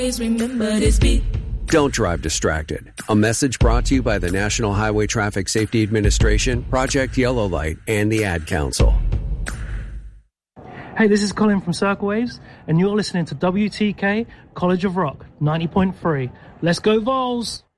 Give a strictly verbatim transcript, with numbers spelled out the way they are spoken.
Remember this beat. Don't drive distracted. A message brought to you by the National Highway Traffic Safety Administration, Project Yellow Light, and the Ad Council. Hey, this is Colin from Circle Waves, and you're listening to W T K College of Rock ninety point three. Let's go Vols!